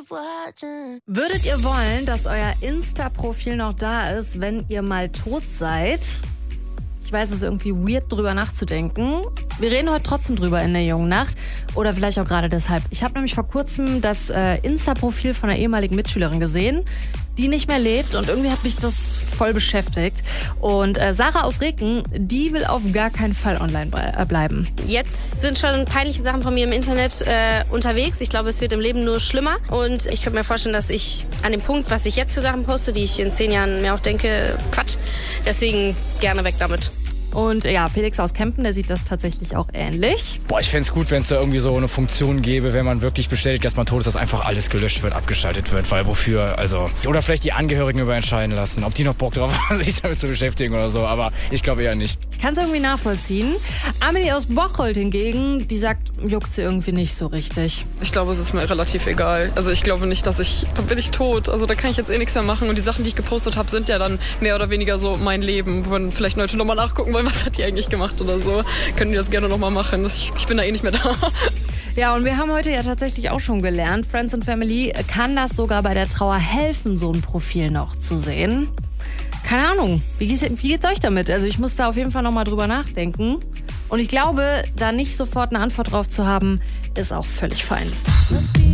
Würdet ihr wollen, dass euer Insta-Profil noch da ist, wenn ihr mal tot seid? Ich weiß, es ist irgendwie weird, drüber nachzudenken. Wir reden heute trotzdem drüber in der jungen Nacht. Oder vielleicht auch gerade deshalb. Ich habe nämlich vor kurzem das Insta-Profil von einer ehemaligen Mitschülerin gesehen, die nicht mehr lebt. Und irgendwie hat mich das voll beschäftigt. Und Sarah aus Reken, die will auf gar keinen Fall online bleiben. Jetzt sind schon peinliche Sachen von mir im Internet unterwegs. Ich glaube, es wird im Leben nur schlimmer. Und ich könnte mir vorstellen, dass ich an dem Punkt, was ich jetzt für Sachen poste, die ich in 10 Jahren mir auch denke, Quatsch. Deswegen gerne weg damit. Und ja, Felix aus Kempen, der sieht das tatsächlich auch ähnlich. Boah, ich fände es gut, wenn es da irgendwie so eine Funktion gäbe, wenn man wirklich bestätigt, dass man tot ist, dass einfach alles gelöscht wird, abgeschaltet wird, weil wofür, also... Oder vielleicht die Angehörigen überentscheiden lassen, ob die noch Bock drauf haben, sich damit zu beschäftigen oder so, aber ich glaube eher nicht. Ich kann es irgendwie nachvollziehen. Amelie aus Bocholt hingegen, die sagt, juckt sie irgendwie nicht so richtig. Ich glaube, es ist mir relativ egal. Also ich glaube nicht, dann bin ich tot. Also da kann ich jetzt eh nichts mehr machen. Und die Sachen, die ich gepostet habe, sind ja dann mehr oder weniger so mein Leben. Wenn vielleicht Leute nochmal nachgucken wollen, was hat die eigentlich gemacht oder so, können die das gerne nochmal machen. Ich bin da eh nicht mehr da. Ja, und wir haben heute ja tatsächlich auch schon gelernt, Friends and Family kann das sogar bei der Trauer helfen, so ein Profil noch zu sehen. Keine Ahnung, wie geht's euch damit? Also ich muss da auf jeden Fall nochmal drüber nachdenken. Und ich glaube, da nicht sofort eine Antwort drauf zu haben, ist auch völlig fein.